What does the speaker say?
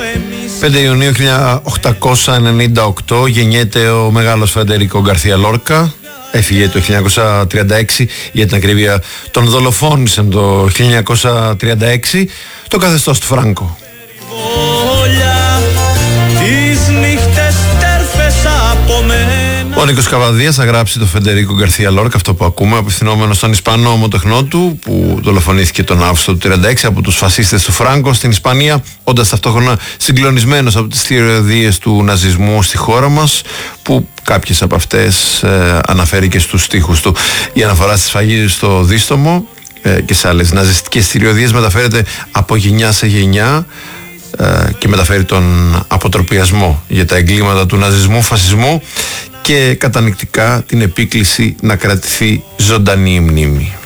5 Ιουνίου 1898 γεννιέται ο μεγάλος Φεντερίκο Γκαρθία Λόρκα. Έφυγε το 1936, για την ακρίβεια τον δολοφόνησαν το 1936 το καθεστώς του Φράνκο. Ο Νίκος Καβαδίας θα γράψει το Φεντερίκο Γκαρθία Λόρκα, αυτό που ακούμε, απευθυνόμενο στον Ισπανό ομοτεχνό του, που δολοφονήθηκε τον Αύγουστο του 1936 από τους φασίστες του Φράνκο στην Ισπανία, όντας ταυτόχρονα συγκλονισμένος από τις θηριωδίες του ναζισμού στη χώρα μας, που κάποιες από αυτές αναφέρει και στους στίχους του. Η αναφορά στη σφαγή στο Δίστομο και σε άλλες ναζιστικές θηριωδίες μεταφέρεται από γενιά σε γενιά και μεταφέρει τον αποτροπιασμό για τα εγκλήματα του ναζισμού, φασισμού και κατανοητικά την επίκληση να κρατηθεί ζωντανή η μνήμη.